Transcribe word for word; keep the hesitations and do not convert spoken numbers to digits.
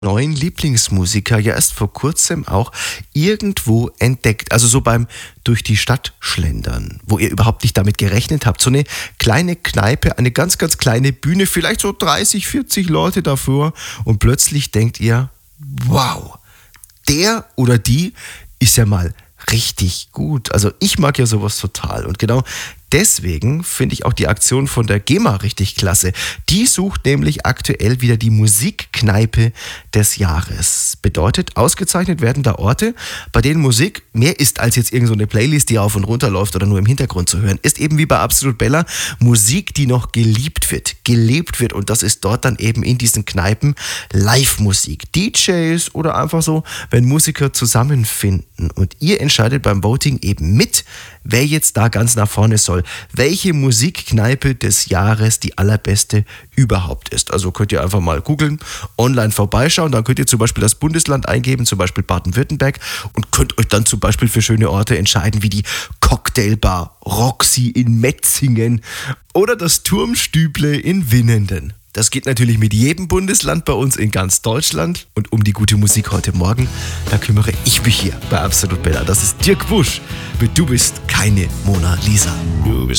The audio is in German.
Neuen Lieblingsmusiker ja erst vor kurzem auch irgendwo entdeckt. Also so beim durch die Stadt schlendern, wo ihr überhaupt nicht damit gerechnet habt. So eine kleine Kneipe, eine ganz, ganz kleine Bühne, vielleicht so dreißig, vierzig Leute davor und plötzlich denkt ihr, wow, der oder die ist ja mal richtig gut. Also ich mag ja sowas total und genau deswegen finde ich auch die Aktion von der GEMA richtig klasse. Die sucht nämlich aktuell wieder die Musikkneipe des Jahres. Bedeutet, ausgezeichnet werden da Orte, bei denen Musik mehr ist als jetzt irgend so eine Playlist, die auf und runter läuft oder nur im Hintergrund zu hören. Ist eben wie bei Absolut Bella Musik, die noch geliebt wird, gelebt wird und das ist dort dann eben in diesen Kneipen Live-Musik. D Js oder einfach so, wenn Musiker zusammenfinden und ihr entscheidet beim Voting eben mit, wer jetzt da ganz nach vorne soll, welche Musikkneipe des Jahres die allerbeste überhaupt ist. Also könnt ihr einfach mal googeln, online vorbeischauen, dann könnt ihr zum Beispiel das Bundesland eingeben, zum Beispiel Baden-Württemberg und könnt euch dann zum Beispiel für schöne Orte entscheiden, wie die Cocktailbar Roxy in Metzingen oder das Turmstüble in Winnenden. Das geht natürlich mit jedem Bundesland bei uns in ganz Deutschland. Und um die gute Musik heute Morgen, da kümmere ich mich hier bei Absolut Bella. Das ist Dirk Busch mit Du bist keine Mona Lisa. Du bist